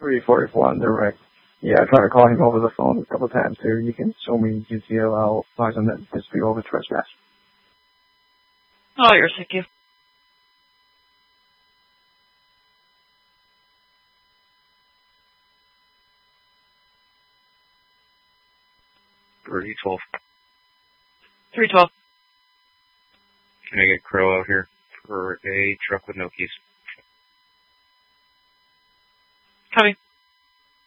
344 on direct. Yeah, I tried to call him over the phone a couple of times too. You can show me GTO. I'll find on that dispute over trespass. Oh, you're sick, you. Birdie 12. 312. Can I get Crow out here for a truck with no keys? Copy.